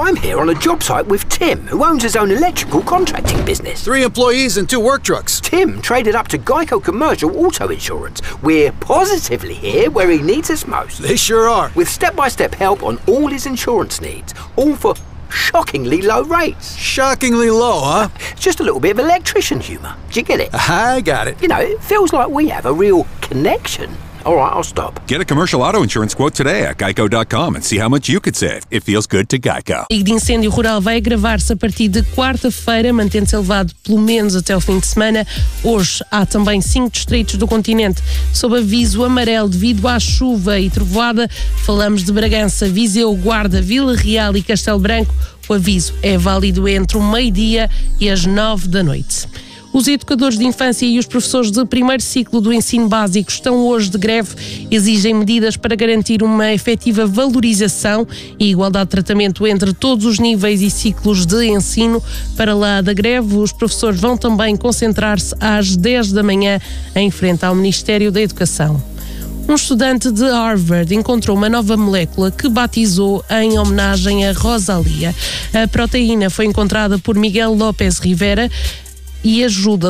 I'm here on a job site with Tim, who owns his own electrical contracting business. 3 employees and 2 work trucks. Tim traded up to Geico Commercial Auto Insurance. We're positively here where he needs us most. They sure are. With step-by-step help on all his insurance needs, all for shockingly low rates. Shockingly low, huh? It's just a little bit of electrician humour. Do you get it? I got it. You know, it feels like we have a real connection. All right, I'll stop. Get a commercial auto insurance quote today at geico.com and see how much you could save. It feels good to Geico. O de incêndio rural vai agravar-se a partir de quarta-feira, mantendo-se elevado pelo menos até o fim de semana. Hoje há também 5 distritos do continente sob aviso amarelo devido à chuva e trovoada. Falamos de Bragança, Viseu, Guarda, Vila Real e Castelo Branco. O aviso é válido entre o meio-dia e as 9 da noite. Os educadores de infância e os professores de primeiro ciclo do ensino básico estão hoje de greve, exigem medidas para garantir uma efetiva valorização e igualdade de tratamento entre todos os níveis e ciclos de ensino. Para lá da greve, os professores vão também concentrar-se às 10 da manhã em frente ao Ministério da Educação. Um estudante de Harvard encontrou uma nova molécula que batizou em homenagem a Rosalía. A proteína foi encontrada por Miguel López Rivera e ajuda